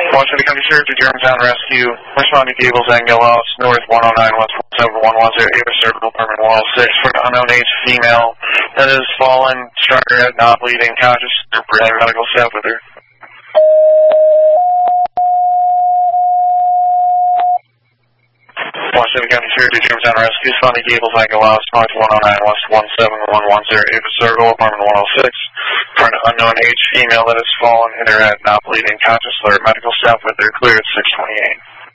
Washington County Sheriff to Germantown Rescue. Responding to Gables Angelos, North 109 West 7110, Ava Circle, Apartment 106, for an unknown age female that has fallen, struck her head, not bleeding, conscious, bringing medical staff with her. Washington County Sheriff to Germantown Rescue. Responding to Gables Angelos, North 109 West 17110, Ava Circle, Apartment 106, for an unknown age female that has fallen, hit her head, not bleeding, conscious, alert, medical staff with her, clear at 628.